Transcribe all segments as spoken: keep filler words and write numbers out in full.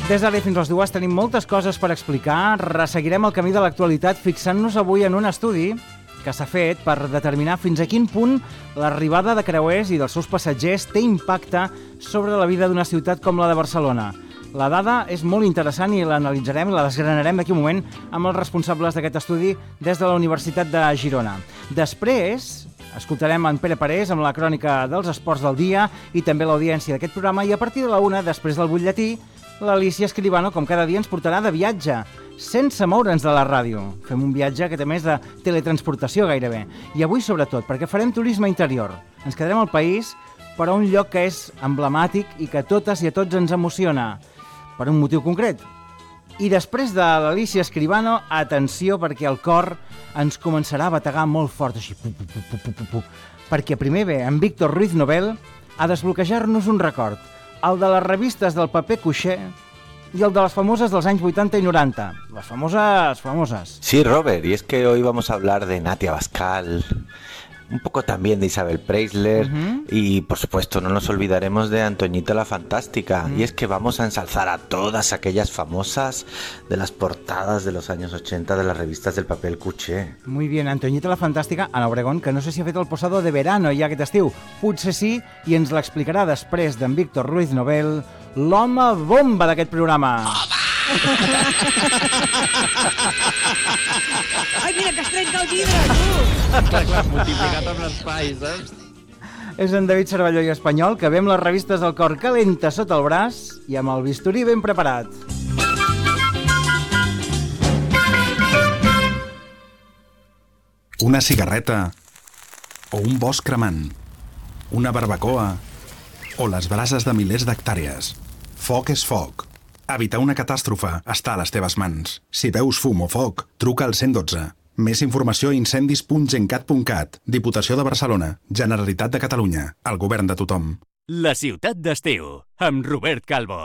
Des d'ara fins a les dues tenim moltes coses per explicar. Resseguirem el camí de l'actualitat fixant-nos avui en un estudi que s'ha fet per determinar fins a quin punt l'arribada de creuers i dels seus passatgers té impacte sobre la vida d'una ciutat com la de Barcelona. La dada és molt interessant i l'analitzarem i la desgranarem d'aquí un moment amb els responsables d'aquest estudi des de la Universitat de Girona. Després escoltarem en Pere Parés amb la crònica dels esports del dia i també l'audiència d'aquest programa, i a partir de la una, després del butlletí, l'Alícia Escribano, com cada dia, ens portarà de viatge, sense moure'ns de la ràdio. Fem un viatge que té més de teletransportació gairebé. I avui, sobretot, perquè farem turisme interior. Ens quedarem al país per a un lloc que és emblemàtic i que a totes i a tots ens emociona, per un motiu concret. I després de l'Alícia Escribano, atenció, perquè el cor ens començarà a bategar molt fort, així, pu, pu, pu, pu, pu, pu, pu. Perquè primer ve en Víctor Ruiz Nobel a desbloquejar-nos un record, el de les revistes del paper cuixé y el de las famosas de los años ochenta y noventa. Las famosas, famosas. Sí, Robert, y es que hoy vamos a hablar de Natia Bascal, un poco también de Isabel Preisler, uh-huh. y por supuesto no nos olvidaremos de Antoñita la Fantástica. Uh-huh. Y es que vamos a ensalzar a todas aquellas famosas de las portadas de los años ochenta de las revistas del papel cuché. Muy bien, Antoñita la Fantástica, Ana Obregón, que no sé si ha fet el posado de verano ja aquest estiu. Potser sí, i ens l'explicarà després d'en Víctor Ruiz Nobel, l'home bomba d'aquest programa. Home! Ai, mira, que es trenca el vidre, tu! Clar, clar, multiplicat amb l'espai, saps? És en David Cervelló i Espanyol, que ve amb les revistes del cor calenta sota el braç i amb el bisturí ben preparat. Una cigarreta o un bosc cremant, una barbacoa o les brases de milers d'hectàrees. Foc és foc. Evitar una catàstrofe està a les teves mans. Si veus fum o foc, truca al cent dotze. Més informació a incendis punt gencat punt cat. Diputació de Barcelona. Generalitat de Catalunya. El govern de tothom. La ciutat d'estiu, amb Robert Calvo.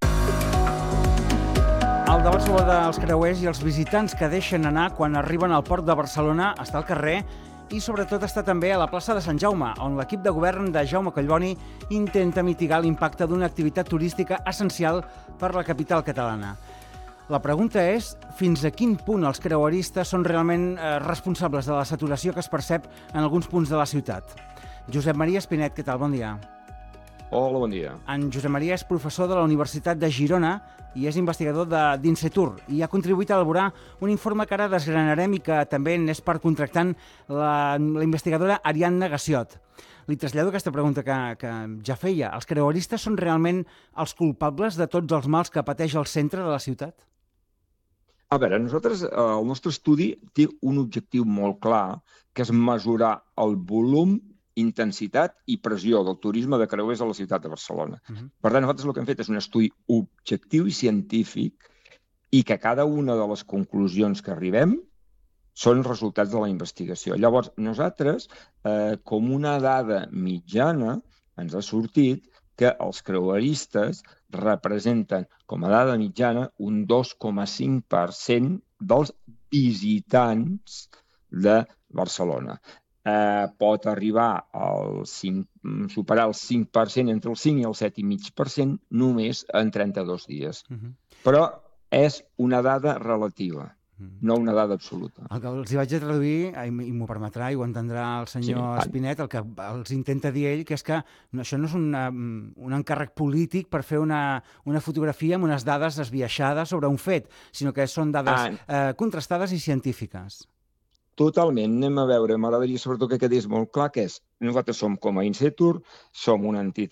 El debat sobre els creuers i els visitants que deixen anar quan arriben al port de Barcelona està al carrer i sobretot està també a la plaça de Sant Jaume, on l'equip de govern de Jaume Collboni intenta mitigar l'impacte d'una activitat turística essencial per la capital catalana. La pregunta és fins a quin punt els creueristes són realment eh, responsables de la saturació que es percep en alguns punts de la ciutat. Josep Maria Espinet, què tal? Bon dia. Hola, bon dia. En Josep Maria és professor de la Universitat de Girona i és investigador d'Incetur i ha contribuït a elaborar un informe que ara desgranarem i que també n'és part contractant la, la investigadora Ariadna Gassiot. Li trasllado aquesta pregunta que, que ja feia. Els creueristes són realment els culpables de tots els mals que pateix el centre de la ciutat? A veure, nosaltres, el nostre estudi té un objectiu molt clar, que és mesurar el volum, intensitat i pressió del turisme de creuers a la ciutat de Barcelona. Uh-huh. Per tant, nosaltres el que hem fet és un estudi objectiu i científic i que cada una de les conclusions que arribem són resultats de la investigació. Llavors, nosaltres, eh, com una dada mitjana, ens ha sortit que els creueristes representen, com a dada mitjana, un dos coma cinc per cent dels visitants de Barcelona. Eh, pot arribar al cinc, superar el cinc per cent, entre el cinc i el set coma cinc per cent només en trenta-dos dies. Uh-huh. Però és una dada relativa, uh-huh. no una dada absoluta. El que els hi vaig a traduir, i m'ho permetrà i ho entendrà el senyor sí, Espinet, el que els intenta dir ell, que és que no, això no és una, un encàrrec polític per fer una, una fotografia amb unes dades esbiaixades sobre un fet, sinó que són dades ah. eh, contrastades i científiques. Totalment. Anem a veure. M'agradaria sobretot que quedés molt clar que és, nosaltres som com a Incetur, som una entitat